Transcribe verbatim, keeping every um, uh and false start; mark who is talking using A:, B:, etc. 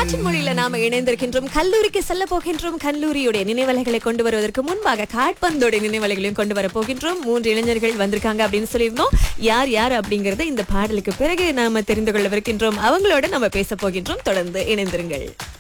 A: காற்றின் மொழியில நாம இணைந்திருக்கின்றோம். கல்லூரிக்கு செல்ல போகின்றோம். கல்லூரியுடைய நினைவலைகளை கொண்டு வருவதற்கு முன்பாக காட்பந்தோட நினைவலைகளையும் கொண்டு வர போகின்றோம். மூன்று இளைஞர்கள் வந்திருக்காங்க அப்படின்னு சொல்லியிருந்தோம். யார் யார் அப்படிங்கறத இந்த பாடலுக்கு பிறகு நாம தெரிந்து கொள்ளவிருக்கின்றோம். அவங்களோட நம்ம பேச போகின்றோம். தொடர்ந்து இணைந்திருங்கள்.